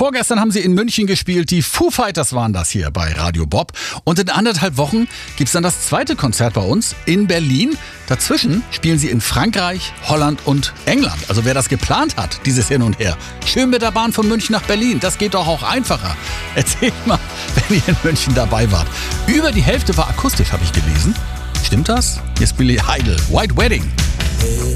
Vorgestern haben sie in München gespielt. Die Foo Fighters waren das hier bei Radio Bob. Und in 1,5 Wochen gibt's dann das zweite Konzert bei uns in Berlin. Dazwischen spielen sie in Frankreich, Holland und England. Also wer das geplant hat, dieses Hin und Her. Schön mit der Bahn von München nach Berlin. Das geht doch auch einfacher. Erzählt mal, wenn ihr in München dabei wart. Über die Hälfte war akustisch, habe ich gelesen. Stimmt das? Hier ist Billy Idol. White Wedding.